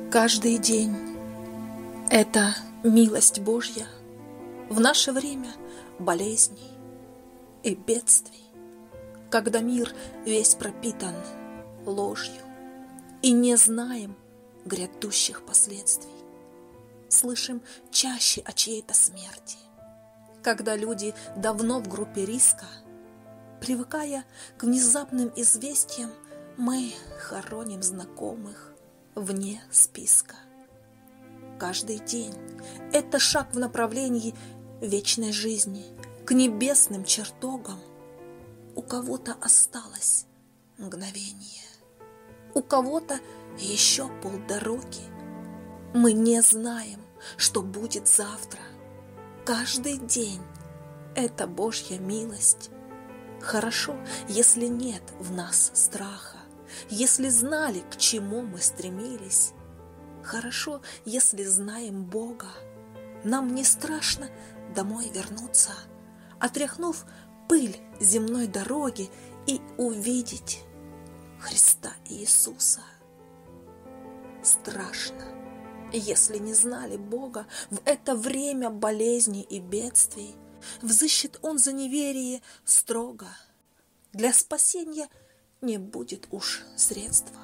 Каждый день — это милость Божья в наше время болезней и бедствий, когда мир весь пропитан ложью и не знаем грядущих последствий. Слышим чаще о чьей-то смерти, когда люди давно в группе риска, привыкая к внезапным известиям, мы хороним знакомых вне списка. Каждый день — это шаг в направлении вечной жизни, к небесным чертогам. У кого-то осталось мгновение, у кого-то еще полдороги. Мы не знаем, что будет завтра. Каждый день — это Божья милость. Хорошо, если нет в нас страха, если знали, к чему мы стремились. Хорошо, если знаем Бога. Нам не страшно домой вернуться, отряхнув пыль земной дороги и увидеть Христа Иисуса. Страшно, если не знали Бога в это время болезней и бедствий. Взыщет Он за неверие строго. Для спасения не будет уж средства.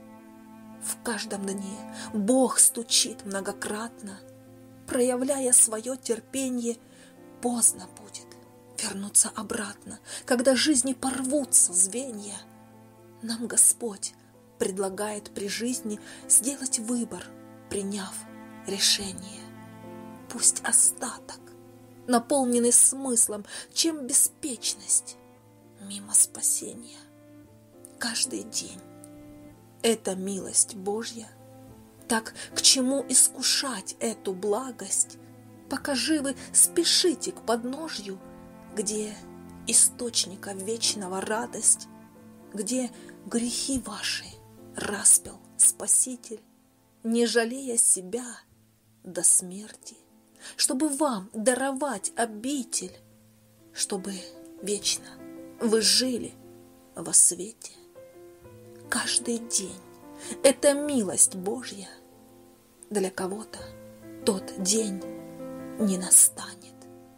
В каждом дне Бог стучит многократно, проявляя свое терпение. Поздно будет вернуться обратно, когда жизни порвутся звенья. Нам Господь предлагает при жизни сделать выбор, приняв решение. Пусть остаток, наполненный смыслом, чем беспечность, мимо спасения. Каждый день — это милость Божья. Так к чему искушать эту благость, пока живы спешите к подножью, где источника вечного радость, где грехи ваши распял Спаситель, не жалея себя до смерти, чтобы вам даровать обитель, чтобы вечно вы жили во свете. Каждый день — это милость Божья. Для кого-то тот день не настанет.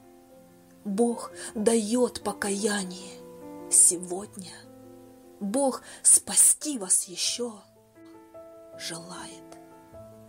Бог дает покаяние сегодня. Бог спасти вас еще желает.